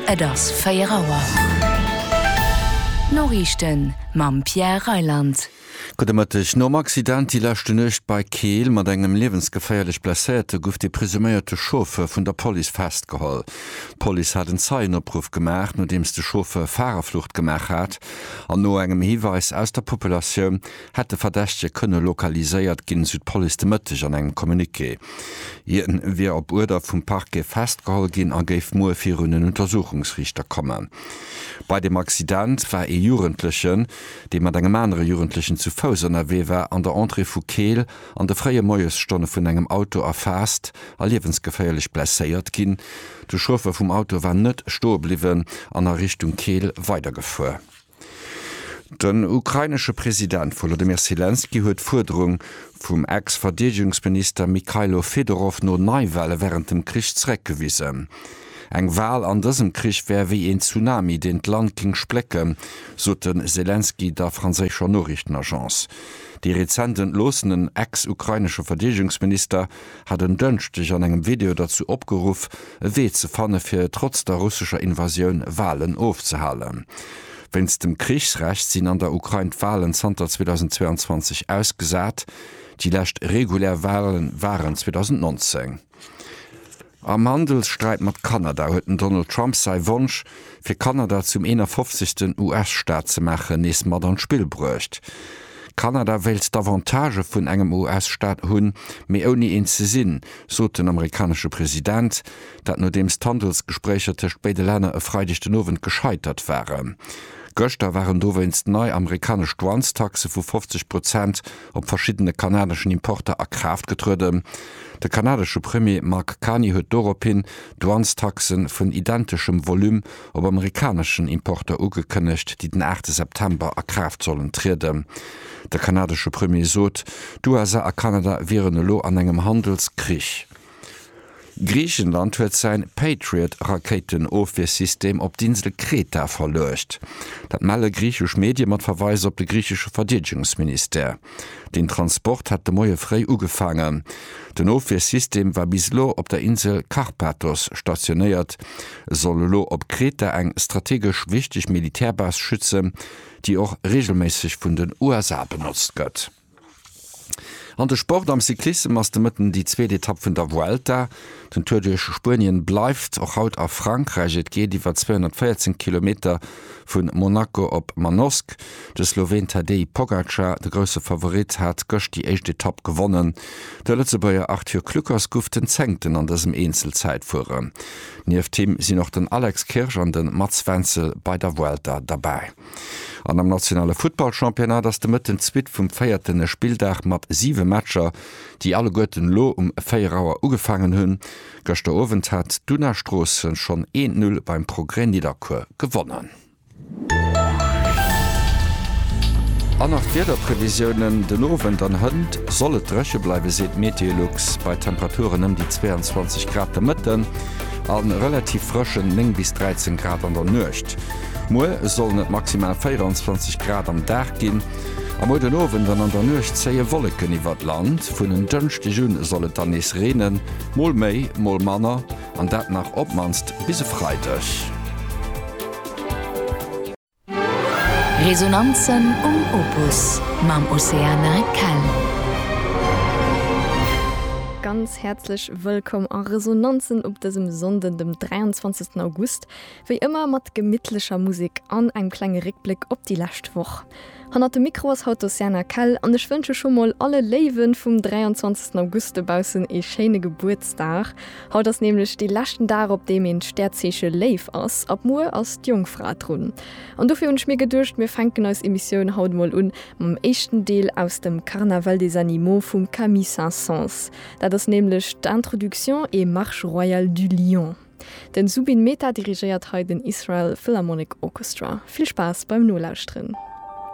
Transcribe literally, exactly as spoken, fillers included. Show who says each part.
Speaker 1: et ass Féierauer. Norrichten mam Pierre Reiland.
Speaker 2: Kodemmatech nom Accident die lachte nëcht bei Keel mat engem lebensgeféierlich Plaéte gouf de presüméierte Chauffe vun der Poli festgeholl. Poli hat den Zeinerpruf gemacht, no deems de Chauffe Fahrerflucht gemacht hat, an no engem Hiweis aus der Popatioun het de Verdächte kënne lokaliséiert ginn Südpoli de Mëtteg an engem Kommuniké. Hien wie op Urder vum Parke festgeholl ginn an géif moe fir hunnen Untersuchungsrichter kommen. Bei dem Accident war e Jugendlichen, de mat engem andere Jugendlichen zu Fausen erwewer an der Entrée vu Keel an der freie Moiesstonne vun engem Auto erfasst, a liewensgeféierlich blesséiert ginn. De Chauffe vum Auto war net sto bliwen an der Richtung Keel weitergefuer. Den ukrainesche Präsident Volodymyr Zelensky huet Forderung vum Ex-Verteidigungsminister Mikhailo Fedorov no Neiwelle während dem Krich zurückgewiesen. Eng Wahl an diesem Krieg wär wie ein Tsunami den Land ging splecken, so den Zelensky der französischer Nachrichtenagenz. Die rezenten losenen ex-ukrainische Verteidigungsminister hat den dünchtig an engem Video dazu opgerufen, weh zu fannen für trotz der russischer Invasion Wahlen aufzuhalten. Wenns dem Kriegsrecht sind an der Ukraine Wahlen zweitausendzweiundzwanzig ausgesagt, die letzte regulär Wahlen waren zweitausendneunzehn. Am Handelsstreit mat Kanada hueten Donald Trump sei Wunsch, fir Kanada zum einundfünfzigsten U S-Staat ze machen, nees mat an Spiel bräucht. Kanada wählt d'Avantage vun engem U S-Staat hunn, méi oni en ze sinn, so den amerikanische Präsident, dat no dems Handelsgesprächer tech beide Länder e freidichten Nowen gescheitert waren. Göster waren doweinst neu amerikasch Douanstaxe vu fünfzig Prozent op verschiedene kanadischen Importe a Kraft getrüden. Der kanadische Premier Mark Carney huet doropin Douanstaxen vun identischem Volum op amerikanischen Importer ugekënnecht, die den achten September a Kraft sollen treden. Der kanadische Premier sot, d'U S A a Kanada wären lo an engem Handelskrich. Griechenland huet sein Patriot-Raketen-Office-System op d'Insel Kreta verlecht. Dat melle griechisch Medien mat verweis op de griechische Verteidigungsminister. Den Transport hat de Moie frei ugefangen. Den Office-System war bislo op der Insel Karpathos stationiert, soll lo op Kreta eng strategisch wichtig Militärbas schützen, die auch regelmäßig vun den U S A benutzt gëtt. An der Sport am Cyclism ass de Mëtten die zweite Etappe vun der Vuelta. Den Tour de Spurien bleift och haut a Frankreich, et geht iwwer zweihundertvierzehn Kilometer vun Monaco op Manosque. De Slowen Tadej Pogacar, de grösse Favorit, hat gocht die echte Etappe gewonnen. Der Lützebauer Arthur Klückers gouf den Zengten an diesem Einzelzeitfuhr. Nief Team sind noch den Alex Kirsch an den Mats Wenzel bei der Vuelta dabei. An am nationale Footballchampionat ass de Mëtten Zwiit vum feiertene Spieldach mat sieve Matscher, die alle Götten lo um Féierauer ugefangen hunn. Göster Ovent hat Dunnerstrossen schon een null beim Progrès Niederkur gewonnen. An nach Wetterprävisionen den Owen an Hënd sollet Rëche bleiwe seet Meteorlux bei Temperaturen um die zweiundzwanzig Grad der Mëtten an relativ frischen nine bis dreizehn Grad an der Nøcht. Moe soll net maximal vierundzwanzig Grad am Dach gin. Am Mo den Owen dann an der Nøcht zeie Wolleken iwwer Land, vun den dënchte Jun sollet dann nees renen, moll méi, moll Manner, an dat nach opmanst bise Freitech.
Speaker 1: Resonanzen um Opus mam Oceana Kell.
Speaker 3: Ganz herzlich willkommen an Resonanzen op diesem Sonntag, dem dreiundzwanzigsten August, wie immer mat gemidtlicher Musik an einem kleinen Rückblick op die letzte Woche. Han hat de Mikro aus haut Oceana Kell an ich wünsche schon mal alle Leben vom dreiundzwanzigsten August bausen e schöne Geburtstag. Haut das nämlich die letzten Tag, op dem en sterzesche Leif ass, ab Moor als Jungfrau run. Und dafür uns mir gedurcht, mir fangen als Emission haut mal un am echten Deel aus dem Carnaval des Animaux vom Camille Saint-Saëns. Da das nämlich d'Introduction et Marche Royale du Lion. Den Zubin Mehta dirigiert heute den Israel Philharmonic Orchestra. Viel Spaß beim Nolausch drin.